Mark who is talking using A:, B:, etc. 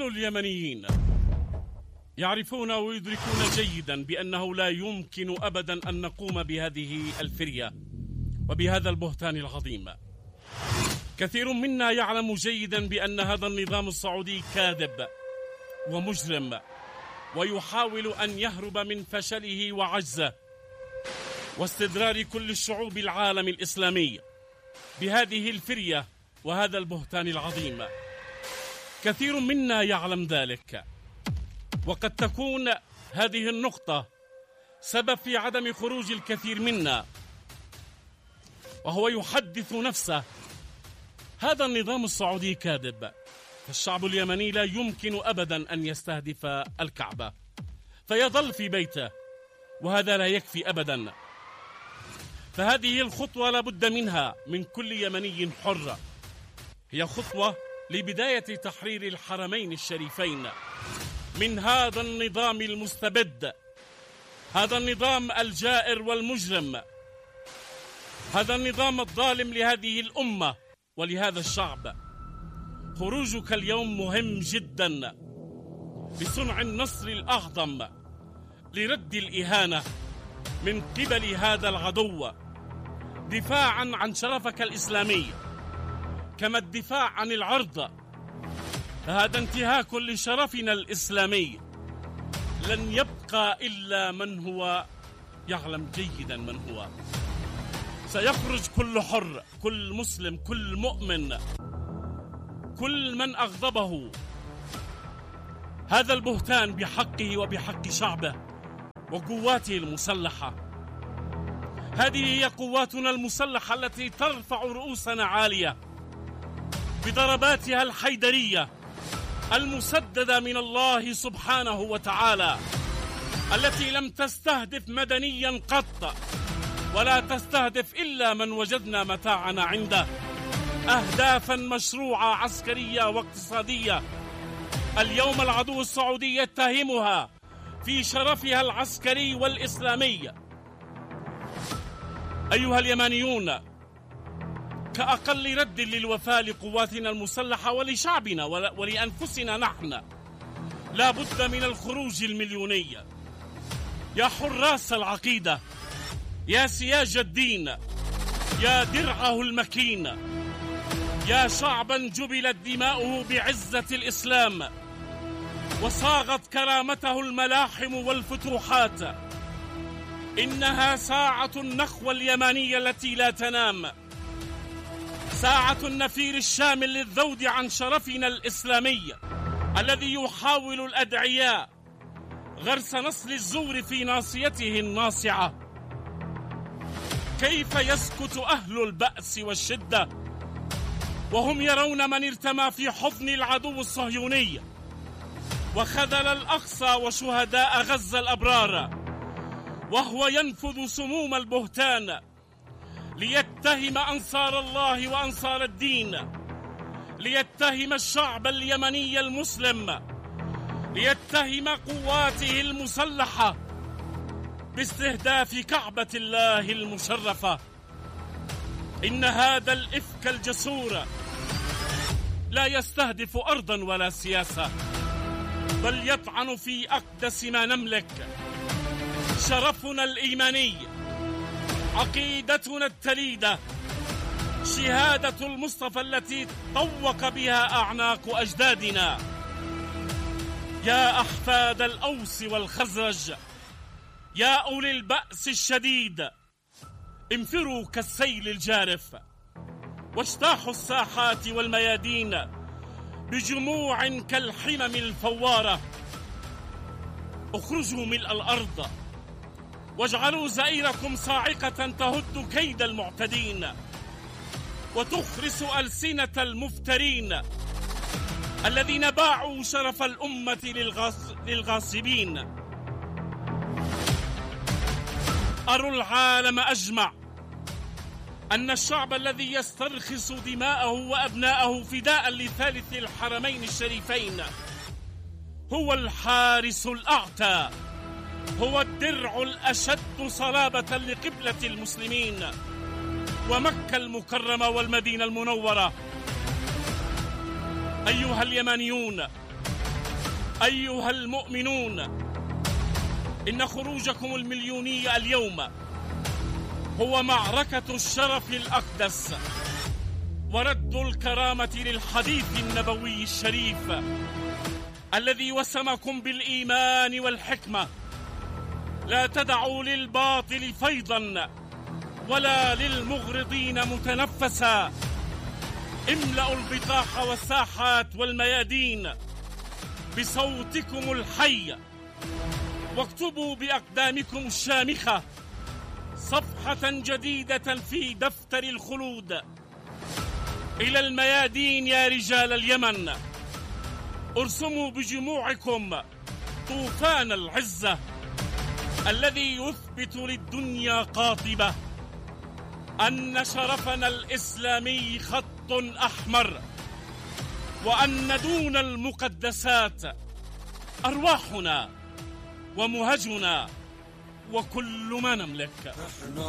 A: اليمنيين يعرفون ويدركون جيدا بأنه لا يمكن أبدا أن نقوم بهذه الفرية وبهذا البهتان العظيم. كثير منا يعلم جيدا بأن هذا النظام السعودي كاذب ومجرم، ويحاول أن يهرب من فشله وعجزه واستدرار كل الشعوب العالم الإسلامي بهذه الفرية وهذا البهتان العظيم. كثير منا يعلم ذلك، وقد تكون هذه النقطة سبب في عدم خروج الكثير منا، وهو يحدث نفسه هذا النظام السعودي كاذب، فالشعب اليمني لا يمكن أبدا أن يستهدف الكعبة فيظل في بيته، وهذا لا يكفي أبدا. فهذه الخطوة لابد منها من كل يمني حر، هي خطوة لبداية تحرير الحرمين الشريفين من هذا النظام المستبد، هذا النظام الجائر والمجرم، هذا النظام الظالم لهذه الأمة ولهذا الشعب. خروجك اليوم مهم جدا لصنع النصر الأعظم لرد الإهانة من قبل هذا العدو، دفاعا عن شرفك الإسلامي كما الدفاع عن العرض، فهذا انتهاك لشرفنا الإسلامي. لن يبقى إلا من هو يعلم جيدا من هو. سيخرج كل حر، كل مسلم، كل مؤمن، كل من أغضبه هذا البهتان بحقه وبحق شعبه وقواته المسلحة. هذه هي قواتنا المسلحة التي ترفع رؤوسنا عالية بضرباتها الحيدرية المسددة من الله سبحانه وتعالى، التي لم تستهدف مدنيا قط، ولا تستهدف إلا من وجدنا متاعنا عنده، أهدافا مشروعة عسكرية واقتصادية. اليوم العدو السعودي يتهمها في شرفها العسكري والإسلامي. أيها اليمنيون، كأقل رد للوفاء لقواتنا المسلحة ولشعبنا ولأنفسنا نحن، لا بد من الخروج المليوني. يا حراس العقيدة، يا سياج الدين، يا درعه المكين، يا شعبا جبلت دماؤه بعزة الإسلام وصاغت كرامته الملاحم والفتوحات، إنها ساعة النخوة اليمانية التي لا تنام، ساعة النفير الشامل للذود عن شرفنا الإسلامي الذي يحاول الأدعياء غرس نصل الزور في ناصيته الناصعة. كيف يسكت أهل البأس والشدة وهم يرون من ارتمى في حضن العدو الصهيوني وخذل الأقصى وشهداء غزة الأبرار، وهو ينفذ سموم البهتان ليتهم أنصار الله وأنصار الدين، ليتهم الشعب اليمني المسلم، ليتهم قواته المسلحة باستهداف كعبة الله المشرفة. إن هذا الإفك الجسور لا يستهدف أرضا ولا سياسة، بل يطعن في أقدس ما نملك، شرفنا الإيماني، عقيدتنا التليدة، شهادة المصطفى التي طوق بها أعناق أجدادنا. يا أحفاد الأوس والخزرج، يا أولي البأس الشديد، انفروا كالسيل الجارف واجتاحوا الساحات والميادين بجموع كالحمم الفوارة. اخرجوا ملء الأرض واجعلوا زئيركم صاعقة تهد كيد المعتدين وتخرس ألسنة المفترين الذين باعوا شرف الأمة للغاصبين. أروا العالم أجمع أن الشعب الذي يسترخص دماءه وأبناءه فداء لثالث الحرمين الشريفين هو الحارس الأعتى، هو الدرع الأشد صلابة لقبلة المسلمين ومكة المكرمة والمدينة المنورة. أيها اليمنيون، أيها المؤمنون، إن خروجكم المليوني اليوم هو معركة الشرف الأقدس ورد الكرامة للحديث النبوي الشريف الذي وسمكم بالإيمان والحكمة. لا تدعوا للباطل فيضا ولا للمغرضين متنفسا. املأوا البطاح والساحات والميادين بصوتكم الحي، واكتبوا بأقدامكم الشامخة صفحة جديدة في دفتر الخلود. إلى الميادين يا رجال اليمن، ارسموا بجموعكم طوفان العزة الذي يثبت للدنيا قاطبة أن شرفنا الإسلامي خط أحمر، وأن دون المقدسات أرواحنا ومهجنا وكل ما نملك.